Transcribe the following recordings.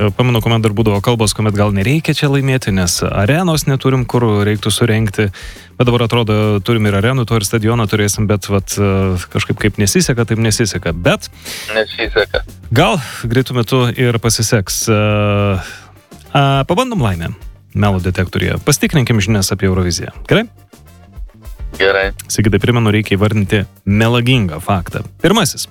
pamenu, kuomet dar būdavo kalbos, kuomet gal nereikia čia laimėti, nes arenos neturim, kur reiktų surengti. Bet dabar atrodo, turim ir arenų, to ir stadioną turėsim, bet kažkaip kaip nesiseka, taip nesiseka. Bet nesiseka. Gal greitų metu ir pasiseks. Pabandom laimę Melo detektoriuje. Pasitikrinkim žinias apie Euroviziją. Gerai? Gerai. Sigitai, primenu, reikia įvardinti melagingą faktą. Pirmasis.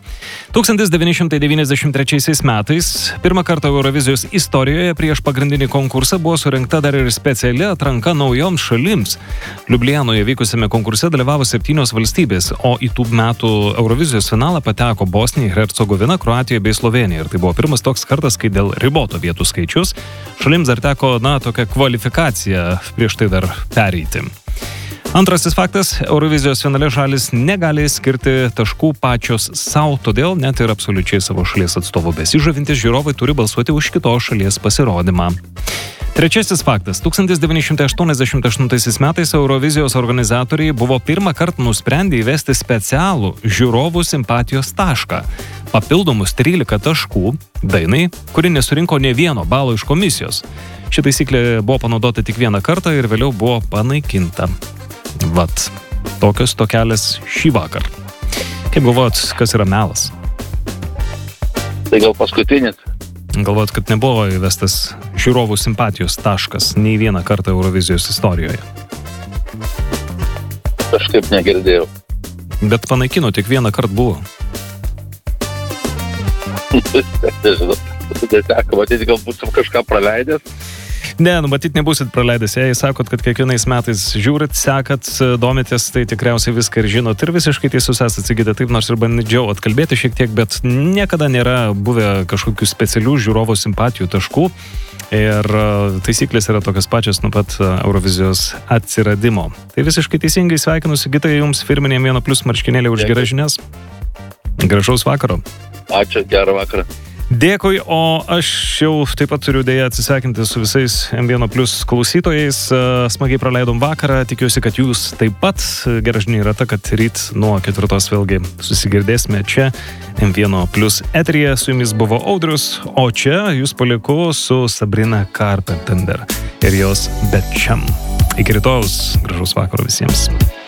1993 metais pirmą kartą Eurovizijos istorijoje prieš pagrindinį konkursą buvo surengta dar ir speciali atranka naujoms šalims. Liublianoje vykusiame konkurse dalyvavo 7 valstybės, o į tų metų Eurovizijos finalą pateko Bosnija, Hercegovina, Kroatija bei Slovėnija. Ir tai buvo pirmas toks kartas, kai dėl riboto vietų skaičius šalims dar teko, tokia kvalifikacija prieš tai dar pereiti. Antrasis faktas, Eurovizijos finale šalis negali skirti taškų pačios savo, todėl net ir absoliučiai savo šalies atstovų besižavintis žiūrovai turi balsuoti už kitos šalies pasirodymą. Trečiasis faktas, 1988 metais Eurovizijos organizatoriai buvo pirmą kartą nusprendę įvesti specialų žiūrovų simpatijos tašką. Papildomus 13 taškų dainai, kuri nesurinko nė vieno balo iš komisijos. Ši taisyklė buvo panaudota tik vieną kartą ir vėliau buvo panaikinta. Vat, tokios tokelės šį vakar. Kaip galvojat, kas yra melas? Tai gal paskutinis? Galvojat, kad nebuvo įvestas žiūrovų simpatijos taškas nei vieną kartą Eurovizijos istorijoje? Kažkaip negirdėjau. Bet panaikino, tik vieną kartą buvo. Nežinau, teko matyti, gal būtum kažką praleidęs. Ne, matyt, nebūsit praleidęs. Jei sakot, kad kiekvienais metais žiūrit, sekat, domitės, tai tikriausiai viską ir žinot. Ir visiškai teisus esat, Sigita, taip, nors ir bandžiau atkalbėti šiek tiek, bet niekada nėra buvę kažkokių specialių žiūrovų simpatijų taškų. Ir taisyklės yra tokios pačios nuo pat Eurovizijos atsiradimo. Tai visiškai teisingai sveikinu, Sigita, jums firminėm 1+ marškinėlė už geras žinias. Gražaus vakaro. Ačiū, gerą vakarą. Dėkui, o aš jau taip pat turiu dėja atsisveikinti su visais M1+ klausytojais. Smagiai praleidom vakarą, tikiuosi, kad jūs taip pat. Gera žinia yra ta, kad ryt nuo 4 vėlgi susigirdėsime čia M1+ eteryje. Su jumis buvo Audrius, o čia jūs paliku su Sabrina Carpenter ir jos Betčiam. Iki rytojaus, gražaus vakaro visiems.